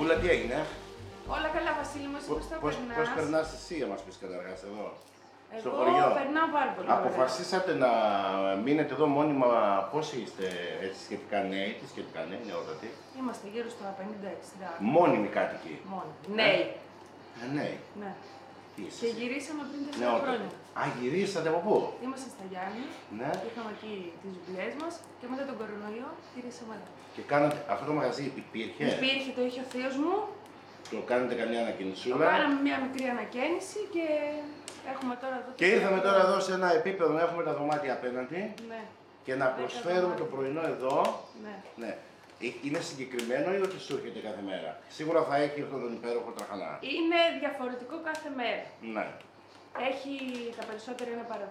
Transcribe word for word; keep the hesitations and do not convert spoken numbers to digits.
Μπούλα, τι έγινε? Όλα καλά, Βασίλη μου, εσύ πώς τα περνάς? Πώς περνάς εσύ, να μας πεις καταρχάς εδώ, Εγώ στο χωριό? περνάω πάρα πολύ. Αποφασίσατε να μείνετε εδώ μόνιμα, πόσοι είστε έτσι σχετικά νέοι, τι σχετικά νέοι, νεότατοι? Είμαστε γύρω στα πενήντα εξήντα. Μόνιμοι κάτοικοι. Μόνοι. Νέοι. Ε, νέοι. Ναι. Τι είσαι Και εσύ? γυρίσαμε πριν τέσσερα Νεότατοι. χρόνια. Α, γυρίσατε από πού? Είμαστε στα Γιάννη, Ναι. είχαμε εκεί τις δουλειές μας και μετά τον κορονοϊό γυρίσαμε εδώ. Και κάνατε, αυτό το μαγαζί υπήρχε? Υπήρχε, το είχε ο θείος μου. Το κάνετε καμιά Το ανακοινησούλα? κάναμε μια μικρή ανακαίνιση και έχουμε τώρα εδώ. Και ήρθαμε τώρα εδώ σε ένα επίπεδο να έχουμε τα δωμάτια απέναντι Ναι. και να προσφέρουμε το πρωινό εδώ. Ναι. Ναι. Ε, Είναι συγκεκριμένο ή ότι σου έρχεται κάθε μέρα? Σίγουρα θα έχει αυτόν τον υπέροχο τραχανά. Είναι διαφορετικό κάθε μέρα. Ναι. Έχει τα περισσότερα είναι παραδοσιακά.